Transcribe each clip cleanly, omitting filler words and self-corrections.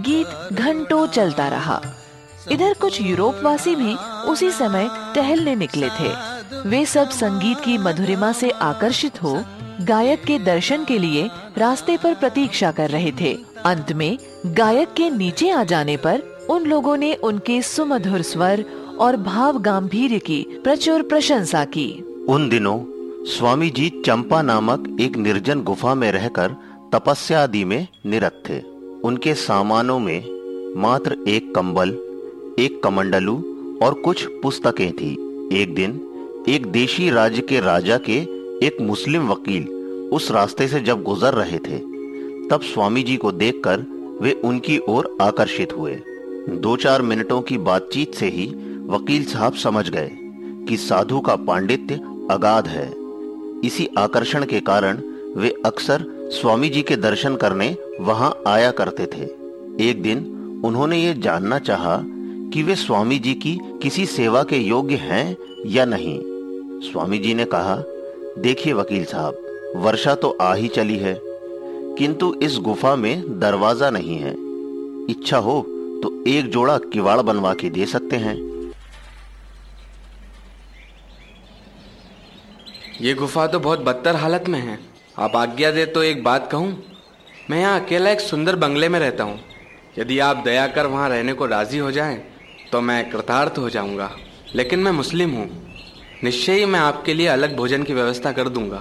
गीत घंटों चलता रहा। इधर कुछ यूरोपवासी भी उसी समय टहलने निकले थे। वे सब संगीत की मधुरिमा से आकर्षित हो गायक के दर्शन के लिए रास्ते पर प्रतीक्षा कर रहे थे। अंत में गायक के नीचे आ जाने पर उन लोगों ने उनके सुमधुर स्वर और भाव गांभीर्य की प्रचुर प्रशंसा की। उन दिनों स्वामी जी चंपा नामक एक निर्जन गुफा में रहकर तपस्या आदि में निरत थे। उनके सामानों में मात्र एक कंबल, एक कमंडलू और कुछ पुस्तकें थी। एक दिन एक देशी राज्य के राजा के एक मुस्लिम वकील उस रास्ते से जब गुजर रहे थे, तब स्वामी जी को देखकर वे उनकी ओर आकर्षित हुए। 2-4 मिनटों की बातचीत से ही वकील साहब समझ गए कि साधु का पांडित्य अगाध है। इसी आकर्षण के कारण वे अक्सर स्वामी जी के दर्शन करने वहां आया करते थे। एक दिन उन्होंने ये जानना चाहा कि वे स्वामी जी की किसी सेवा के योग्य हैं या नहीं। स्वामी जी ने कहा, देखिए वकील साहब, वर्षा तो आ ही चली है, किंतु इस गुफा में दरवाजा नहीं है। इच्छा हो तो एक जोड़ा किवाड़ बनवा के दे सकते हैं। ये गुफा तो बहुत बदतर हालत में है। आप आज्ञा दे तो एक बात कहूँ। मैं यहाँ अकेला एक सुंदर बंगले में रहता हूँ। यदि आप दया कर वहाँ रहने को राजी हो जाएं, तो मैं कृतार्थ हो जाऊँगा। लेकिन मैं मुस्लिम हूँ। निश्चय ही मैं आपके लिए अलग भोजन की व्यवस्था कर दूंगा।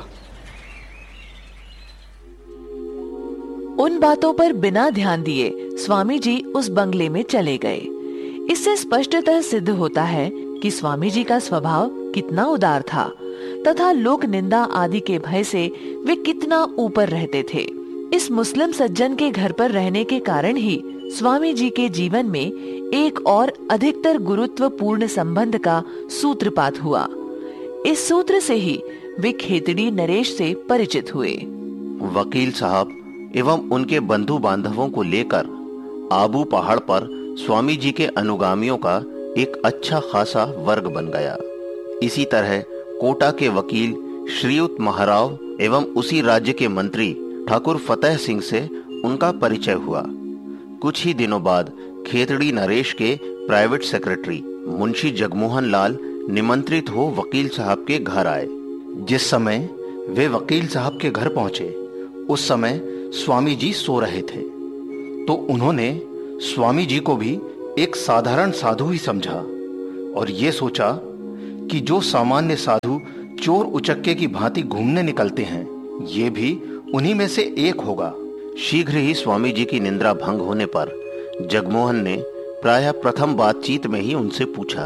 उन बातों पर बिना ध्यान दिए स्वामी जी उस बंगले में चले गए। इससे स्पष्टतः सिद्ध होता है कि स्वामी जी का स्वभाव कितना उदार था तथा लोक निंदा आदि के भय से वे कितना ऊपर रहते थे। इस मुस्लिम सज्जन के घर पर रहने के कारण ही स्वामी जी के जीवन में एक और अधिकतर गुरुत्वपूर्ण संबंध का सूत्रपात हुआ। इस सूत्र से ही वे खेतड़ी नरेश से परिचित हुए। वकील साहब एवं उनके बंधु बांधवों को लेकर आबू पहाड़ पर स्वामी जी के अनुगामियों का एक अच्छा खासा वर्ग बन गया। इसी तरह कोटा के वकील श्रीयुत महाराव एवं उसी राज्य के मंत्री ठाकुर फतेह सिंह से उनका परिचय हुआ। कुछ ही दिनों बाद खेतड़ी नरेश के प्राइवेट सेक्रेटरी मुंशी जगमोहन लाल निमंत्रित हो वकील साहब के घर आए। जिस समय वे वकील साहब के घर पहुंचे, उस समय स्वामी जी सो रहे थे, तो उन्होंने स्वामी जी को भी एक साधारण साधु ही समझा और ये सोचा कि जो सामान्य साधु चोर उचक्के की भांति घूमने निकलते हैं, ये भी उन्हीं में से एक होगा। शीघ्र ही स्वामी जी की निंद्रा भंग होने पर जगमोहन ने प्रायः प्रथम बातचीत में ही उनसे पूछा,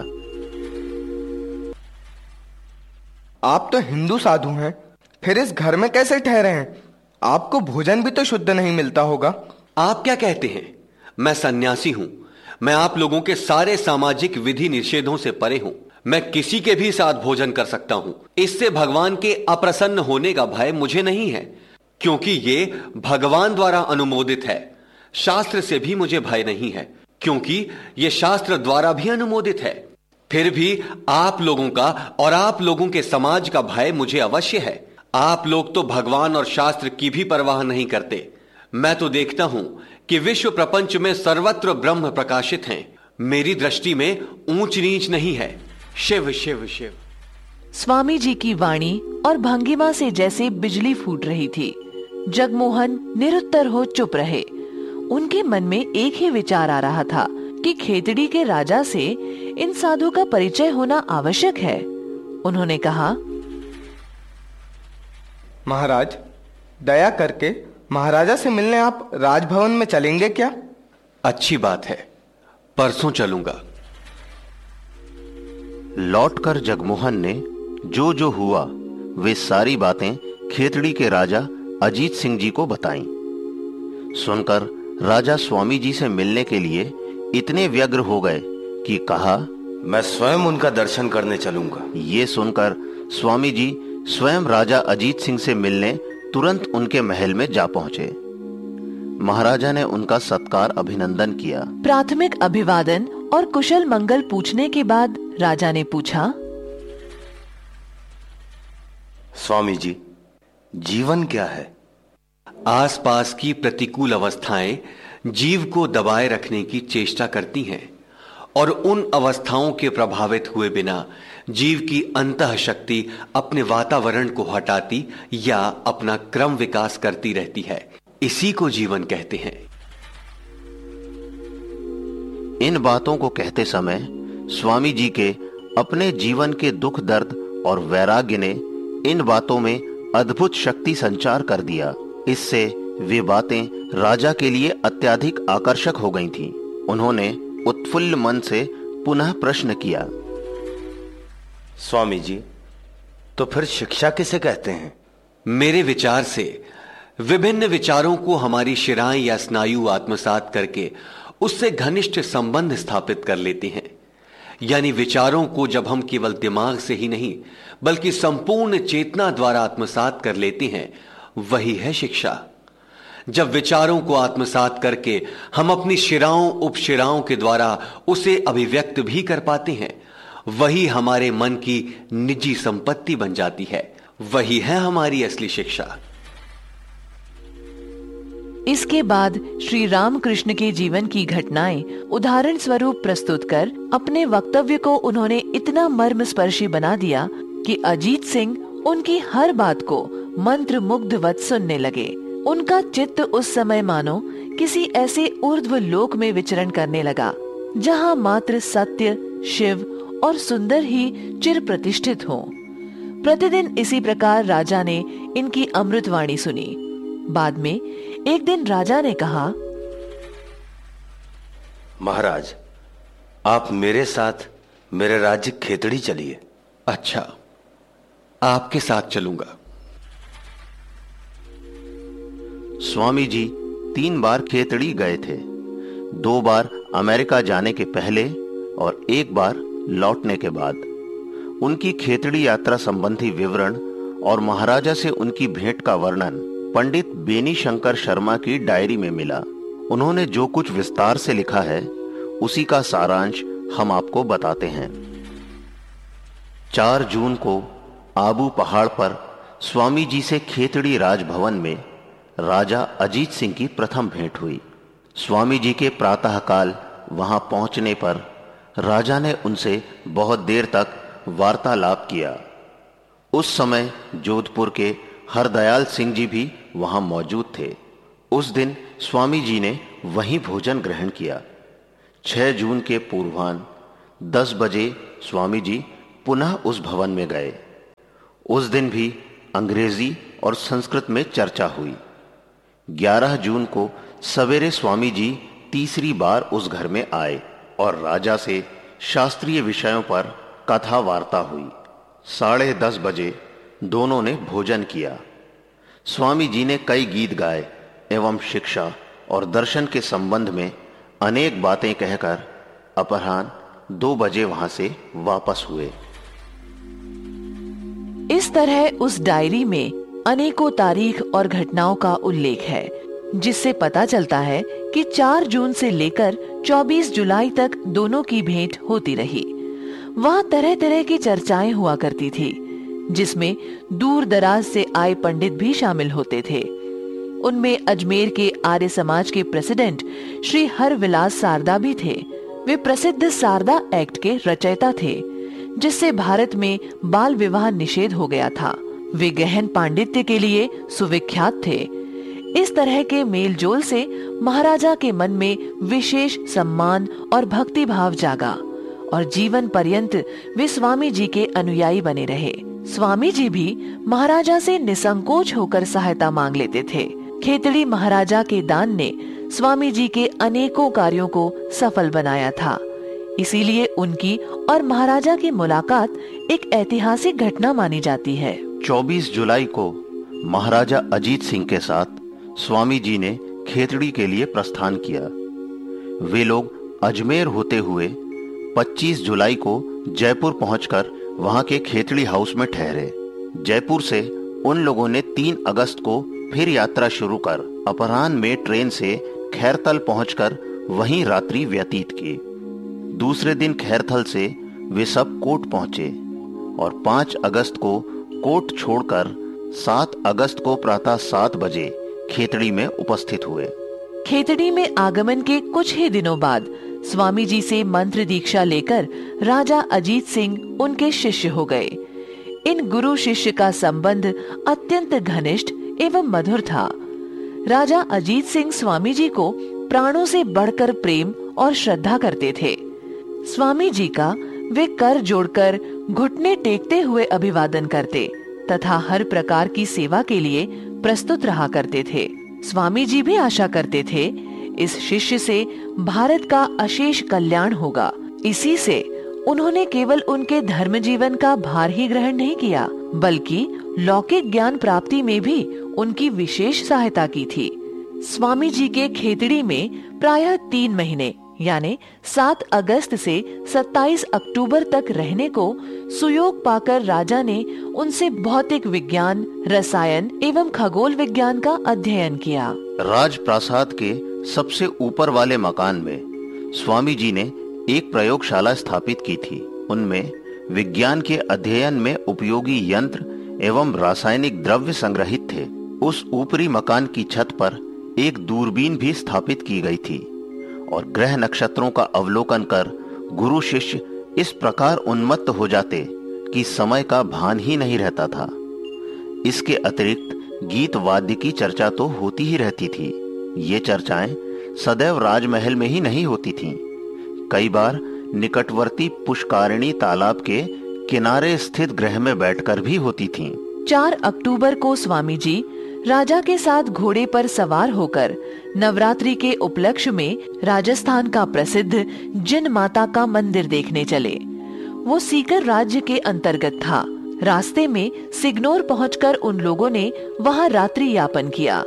आप तो हिंदू साधु हैं, फिर इस घर में कैसे ठहरे हैं? आपको भोजन भी तो शुद्ध नहीं मिलता होगा। आप क्या कहते हैं? मैं सन्यासी हूं। मैं आप लोगों के सारे सामाजिक विधि निषेधों से परे हूं। मैं किसी के भी साथ भोजन कर सकता हूं। इससे भगवान के अप्रसन्न होने का भय मुझे नहीं है, क्योंकि ये भगवान द्वारा अनुमोदित है। शास्त्र से भी मुझे भय नहीं है, क्योंकि ये शास्त्र द्वारा भी अनुमोदित है। फिर भी आप लोगों का और आप लोगों के समाज का भय मुझे अवश्य है। आप लोग तो भगवान और शास्त्र की भी परवाह नहीं करते। मैं तो देखता हूं कि विश्व प्रपंच में सर्वत्र ब्रह्म प्रकाशित हैं। मेरी दृष्टि में ऊंच नीच नहीं है। शिव शिव शिव। स्वामी जी की वाणी और भंगिमा से जैसे बिजली फूट रही थी। जगमोहन निरुत्तर हो चुप रहे। उनके मन में एक ही विचार आ रहा था कि खेतड़ी के राजा से इन साधु का परिचय होना आवश्यक है। उन्होंने कहा, महाराज, दया करके महाराजा से मिलने आप राजभवन में चलेंगे क्या? अच्छी बात है, परसों चलूंगा। लौटकर जगमोहन ने जो जो हुआ वे सारी बातें खेतड़ी के राजा अजीत सिंह जी को बताईं। सुनकर राजा स्वामी जी से मिलने के लिए इतने व्यग्र हो गए कि कहा, मैं स्वयं उनका दर्शन करने चलूंगा। ये सुनकर स्वामी जी स्वयं राजा अजीत सिंह से मिलने तुरंत उनके महल में जा पहुंचे। महाराजा ने उनका सत्कार अभिनंदन किया। प्राथमिक अभिवादन और कुशल मंगल पूछने के बाद राजा ने पूछा, स्वामी जी, जीवन क्या है? आसपास की प्रतिकूल अवस्थाएं जीव को दबाए रखने की चेष्टा करती हैं और उन अवस्थाओं के प्रभावित हुए बिना जीव की अंतः शक्ति अपने वातावरण को हटाती या अपना क्रम विकास करती रहती है। इसी को जीवन कहते हैं। इन बातों को कहते समय स्वामी जी के अपने जीवन के दुख दर्द और वैराग्य ने इन बातों में अद्भुत शक्ति संचार कर दिया। इससे वे बातें राजा के लिए अत्यधिक आकर्षक हो गई थीं। उन्होंने उत्फुल्ल मन से पुनः प्रश्न किया, स्वामी जी, तो फिर शिक्षा किसे कहते हैं? मेरे विचार से विभिन्न विचारों को हमारी शिराएं या स्नायु आत्मसात करके उससे घनिष्ठ संबंध स्थापित कर लेते हैं। यानी विचारों को जब हम केवल दिमाग से ही नहीं बल्कि संपूर्ण चेतना द्वारा आत्मसात कर लेते हैं, वही है शिक्षा। जब विचारों को आत्मसात करके हम अपनी शिराओं उपशिराओं के द्वारा उसे अभिव्यक्त भी कर पाते हैं, वही हमारे मन की निजी संपत्ति बन जाती है। वही है हमारी असली शिक्षा। इसके बाद श्री रामकृष्ण के जीवन की घटनाएं उदाहरण स्वरूप प्रस्तुत कर अपने वक्तव्य को उन्होंने इतना मर्मस्पर्शी बना दिया कि अजीत सिंह उनकी हर बात को मंत्र मुग्धवत सुनने लगे। उनका चित्त उस समय मानो किसी ऐसे ऊर्ध्व लोक में विचरण करने लगा जहां मात्र सत्य, शिव और सुंदर ही चिर प्रतिष्ठित हो। प्रतिदिन इसी प्रकार राजा ने इनकी अमृतवाणी सुनी। बाद में एक दिन राजा ने कहा, महाराज, आप मेरे साथ मेरे राज्य खेतड़ी चलिए। अच्छा, आपके साथ चलूंगा। स्वामी जी 3 बार खेतड़ी गए थे। 2 बार अमेरिका जाने के पहले और 1 बार लौटने के बाद। उनकी खेतड़ी यात्रा संबंधी विवरण और महाराजा से उनकी भेंट का वर्णन पंडित बेनी शंकर शर्मा की डायरी में मिला। उन्होंने जो कुछ विस्तार से लिखा है उसी का सारांश हम आपको बताते हैं। 4 जून को आबू पहाड़ पर स्वामी जी से खेतड़ी राजभवन में राजा अजीत सिंह की प्रथम भेंट हुई। स्वामी जी के प्रातःकाल वहां पहुंचने पर राजा ने उनसे बहुत देर तक वार्तालाप किया। उस समय जोधपुर के हरदयाल सिंह जी भी वहां मौजूद थे। उस दिन स्वामी जी ने वहीं भोजन ग्रहण किया। 6 जून के पूर्वाह्न 10 बजे स्वामी जी पुनः उस भवन में गए। उस दिन भी अंग्रेजी और संस्कृत में चर्चा हुई। 11 जून को सवेरे स्वामी जी तीसरी बार उस घर में आए और राजा से शास्त्रीय विषयों पर कथा वार्ता हुई। 10:30 बजे दोनों ने भोजन किया। स्वामी जी ने कई गीत गाए एवं शिक्षा और दर्शन के संबंध में अनेक बातें कहकर अपराह्न 2 बजे वहां से वापस हुए। इस तरह उस डायरी में अनेकों तारीख और घटनाओं का उल्लेख है, जिससे पता चलता है कि 4 जून से लेकर 24 जुलाई तक दोनों की भेंट होती रही। वहाँ तरह तरह की चर्चाएं हुआ करती थी, जिसमें दूर दराज से आए पंडित भी शामिल होते थे। उनमें अजमेर के आर्य समाज के प्रेसिडेंट श्री हरविलास सारदा भी थे। वे प्रसिद्ध सारदा एक्ट के रचयिता थे, जिससे भारत में बाल विवाह निषेध हो गया था। वे गहन पांडित्य के लिए सुविख्यात थे। इस तरह के मेलजोल से महाराजा के मन में विशेष सम्मान और भक्ति भाव जागा और जीवन पर्यंत वे स्वामी जी के अनुयायी बने रहे। स्वामी जी भी महाराजा से निसंकोच होकर सहायता मांग लेते थे। खेतड़ी महाराजा के दान ने स्वामी जी के अनेकों कार्यों को सफल बनाया था। इसीलिए उनकी और महाराजा की मुलाकात एक ऐतिहासिक घटना मानी जाती है। 24 जुलाई को महाराजा अजीत सिंह के साथ स्वामी जी ने खेतड़ी के लिए प्रस्थान किया। वे लोग अजमेर होते हुए 25 जुलाई को जयपुर पहुंचकर वहां के खेतड़ी हाउस में ठहरे। जयपुर से उन लोगों ने 3 अगस्त को फिर यात्रा शुरू कर अपराह्न में ट्रेन से खैरथल पहुंचकर वहीं रात्रि व्यतीत की। दूसरे दिन खैरथल से वे सब कोट पहुंचे और 5 अगस्त को कोट छोड़कर 7 अगस्त को प्रातः 7 बजे खेतड़ी में उपस्थित हुए। खेतड़ी में आगमन के कुछ ही दिनों बाद स्वामी जी से मंत्र दीक्षा लेकर राजा अजीत सिंह उनके शिष्य हो गए। इन गुरु शिष्य का संबंध अत्यंत घनिष्ठ एवं मधुर था। राजा अजीत सिंह स्वामी जी को प्राणों से बढ़कर प्रेम और श्रद्धा करते थे। स्वामी जी का वे कर जोड़कर घुटने टेकते हुए अभिवादन करते तथा हर प्रकार की सेवा के लिए प्रस्तुत रहा करते थे। स्वामी जी भी आशा करते थे इस शिष्य से भारत का अशेष कल्याण होगा। इसी से उन्होंने केवल उनके धर्म जीवन का भार ही ग्रहण नहीं किया, बल्कि लौकिक ज्ञान प्राप्ति में भी उनकी विशेष सहायता की थी। स्वामी जी के खेतड़ी में प्रायः 3 महीने यानी 7 अगस्त से 27 अक्टूबर तक रहने को सुयोग पाकर राजा ने उनसे भौतिक विज्ञान, रसायन एवं खगोल विज्ञान का अध्ययन किया। राजप्रासाद के सबसे ऊपर वाले मकान में स्वामी जी ने एक प्रयोगशाला स्थापित की थी। उनमें विज्ञान के अध्ययन में उपयोगी यंत्र एवं रासायनिक द्रव्य संग्रहित थे। उस ऊपरी मकान की छत पर एक दूरबीन भी स्थापित की गई थी और ग्रह नक्षत्रों का अवलोकन कर गुरु शिष्य इस प्रकार उन्मत्त हो जाते कि समय का भान ही नहीं रहता था। इसके अतिरिक्त गीत वाद्य की चर्चा तो होती ही रहती थी। ये चर्चाएं सदैव राजमहल में ही नहीं होती थीं। कई बार निकटवर्ती पुष्कारिणी तालाब के किनारे स्थित गृह में बैठकर भी होती थीं। 4 अक्टूबर को स्वामी जी राजा के साथ घोड़े पर सवार होकर नवरात्रि के उपलक्ष्य में राजस्थान का प्रसिद्ध जिन माता का मंदिर देखने चले। वो सीकर राज्य के अंतर्गत था। रास्ते में सिग्नौर पहुंचकर उन लोगों ने वहां रात्रि यापन किया।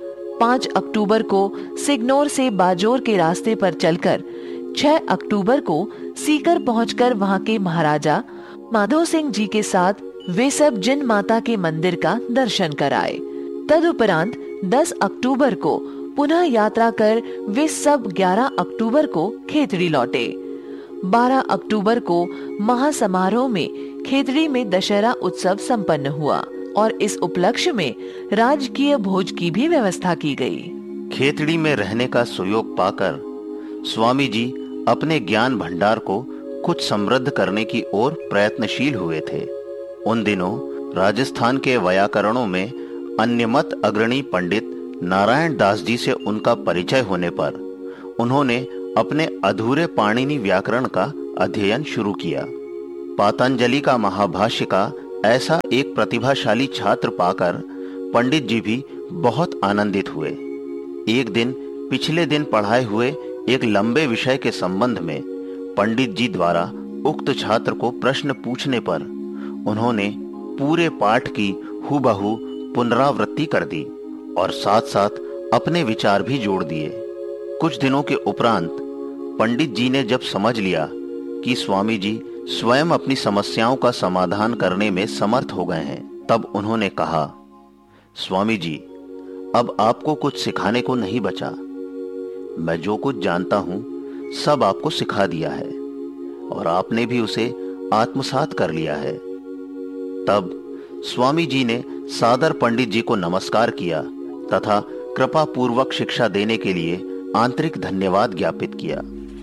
5 अक्टूबर को सिग्नौर से बाजोर के रास्ते पर चलकर 6 अक्टूबर को सीकर पहुंचकर वहां के महाराजा माधो सिंह जी के साथ वे सब जिन माता के मंदिर का दर्शन कराए। तदुपरांत 10 अक्टूबर को पुनः यात्रा कर वे सब 11 अक्टूबर को खेतड़ी लौटे। 12 अक्टूबर को महासमारोह में खेतड़ी में दशहरा उत्सव संपन्न हुआ और इस उपलक्ष्य में राजकीय भोज की भी व्यवस्था की गई। खेतड़ी में रहने का सुयोग पाकर स्वामी जी अपने ज्ञान भंडार को कुछ समृद्ध करने की ओर प्रयत्नशील हुए थे। उन दिनों राजस्थान के व्याकरणों में अन्यमत अग्रणी पंडित नारायण दास जी से उनका परिचय होने पर उन्होंने अपने अधूरे पाणिनि व्याकरण का अध्ययन शुरू किया। पातंजलि का महाभाष्य का ऐसा एक प्रतिभाशाली छात्र पाकर पंडित जी भी बहुत आनंदित हुए। एक दिन पिछले दिन पढ़ाए हुए एक लंबे विषय के संबंध में पंडित जी द्वारा उक्त छात्र को प्रश्न पूछने पर उन्होंने पूरे पाठ की हूबहू पुनरावृत्ति कर दी और साथ साथ अपने विचार भी जोड़ दिए। कुछ दिनों के उपरांत पंडित जी ने जब समझ लिया कि स्वामी जी स्वयं अपनी समस्याओं का समाधान करने में समर्थ हो गए हैं, तब उन्होंने कहा, स्वामी जी, अब आपको कुछ सिखाने को नहीं बचा। मैं जो कुछ जानता हूं सब आपको सिखा दिया है और आपने भी उसे आत्मसात कर लिया है। तब स्वामी जी ने सादर पंडित जी को नमस्कार किया तथा कृपा पूर्वक शिक्षा देने के लिए आंतरिक धन्यवाद ज्ञापित किया।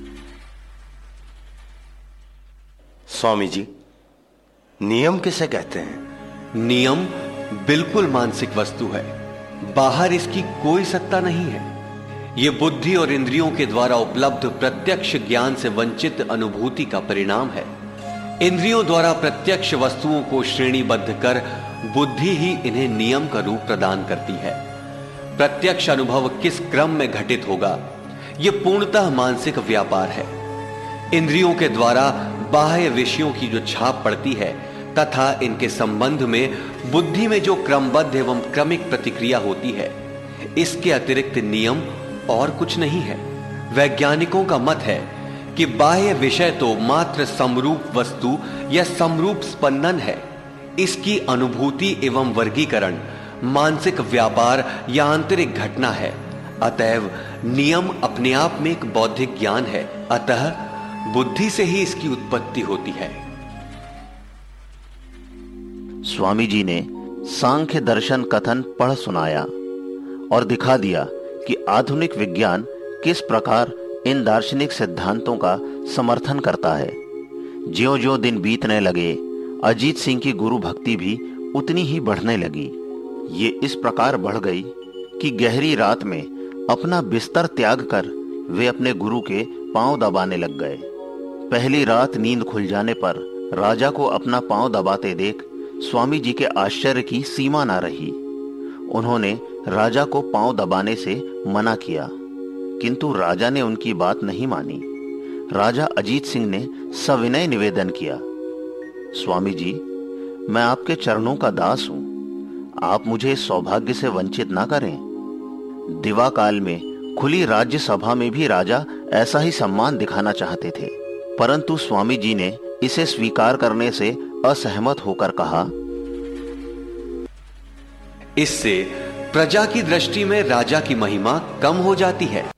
स्वामी जी, नियम किसे कहते हैं? नियम बिल्कुल मानसिक वस्तु है, बाहर इसकी कोई सत्ता नहीं है। ये बुद्धि और इंद्रियों के द्वारा उपलब्ध प्रत्यक्ष ज्ञान से वंचित अनुभूति का परिणाम है। इंद्रियों द्वारा प्रत्यक्ष वस्तुओं को श्रेणीबद्ध कर बुद्धि ही इन्हें नियम का रूप प्रदान करती है। प्रत्यक्ष अनुभव किस क्रम में घटित होगा, यह पूर्णतः मानसिक व्यापार है। इंद्रियों के द्वारा बाह्य विषयों की जो छाप पड़ती है तथा इनके संबंध में बुद्धि में जो क्रमबद्ध एवं क्रमिक प्रतिक्रिया होती है, इसके अतिरिक्त नियम और कुछ नहीं है। वैज्ञानिकों का मत है कि बाह्य विषय तो मात्र समरूप वस्तु या समरूप स्पंदन है। इसकी अनुभूति एवं वर्गीकरण मानसिक व्यापार या आंतरिक घटना है। अतएव नियम अपने आप में एक बौद्धिक ज्ञान है, अतः बुद्धि से ही इसकी उत्पत्ति होती है। स्वामी जी ने सांख्य दर्शन कथन पढ़ सुनाया और दिखा दिया कि आधुनिक विज्ञान किस प्रकार इन दार्शनिक सिद्धांतों का समर्थन करता है। ज्यों-ज्यों दिन बीतने लगे, अजीत सिंह की गुरु भक्ति भी उतनी ही बढ़ने लगी। ये इस प्रकार बढ़ गई कि गहरी रात में अपना बिस्तर त्याग कर वे अपने गुरु के पांव दबाने लग गए। पहली रात नींद खुल जाने पर राजा को अपना पांव दबाते देख स्वामी जी के आश्चर्य की सीमा ना रही। उन्होंने राजा को पांव दबाने से मना किया, किंतु राजा ने उनकी बात नहीं मानी। राजा अजीत सिंह ने सविनय निवेदन किया, स्वामी जी, मैं आपके चरणों का दास हूं, आप मुझे इस सौभाग्य से वंचित ना करें। दिवा काल में खुली राज्य सभा में भी राजा ऐसा ही सम्मान दिखाना चाहते थे, परंतु स्वामी जी ने इसे स्वीकार करने से असहमत होकर कहा, इससे प्रजा की दृष्टि में राजा की महिमा कम हो जाती है।